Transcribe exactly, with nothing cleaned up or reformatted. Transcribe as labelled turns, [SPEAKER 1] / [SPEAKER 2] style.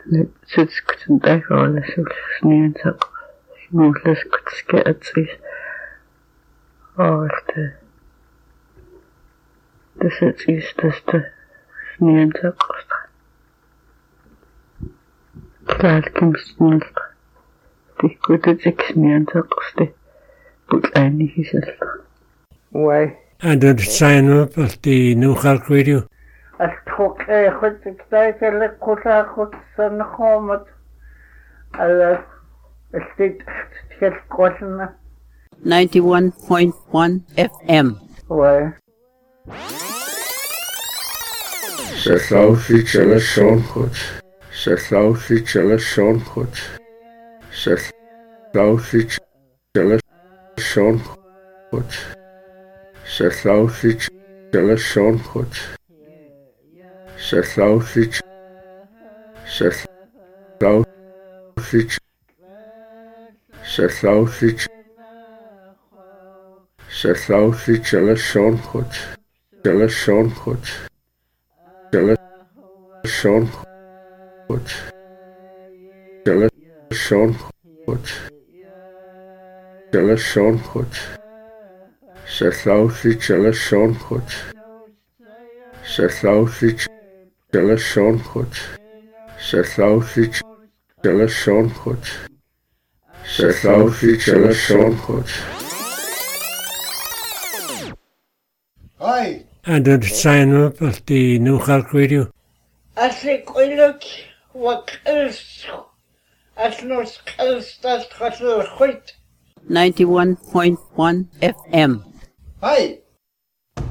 [SPEAKER 1] Sitskutundagorlassullsnianteq muullaskutskeatsis aarta tasatsis tasta snianteqorta klaalkimsnilta tikkutatik snianteqorti putlaanigisalta
[SPEAKER 2] Why?
[SPEAKER 3] And the sign up of the New York Radio.
[SPEAKER 2] الحق خد كتايك اللي قطع خد سنخومت على السيد تكل قوتنا
[SPEAKER 4] ninety-one point one F M.
[SPEAKER 2] Why?
[SPEAKER 5] Selfie challa Sean Hood. Selfie challa Sean Hood. Selfie challa Sean Hood. Selfie challa Sean Hood. Selfie Selfie Selfie Selfie challa Sean Hood. Challa Sean Hood. Challa Sean Hood. Challa Sean Hood. Challa Sean Hood. Selfie challa Sean Hood. Selfie challa Sean Hood. Selfie challa Sean Hood. Selfie challa Sean Hood.
[SPEAKER 6] Hi.
[SPEAKER 3] And the sign up of the New York Radio.
[SPEAKER 2] أسيقولك وكلس أسنوس كلس تسخط الخيط
[SPEAKER 4] ninety-one point one F M.
[SPEAKER 6] Hi.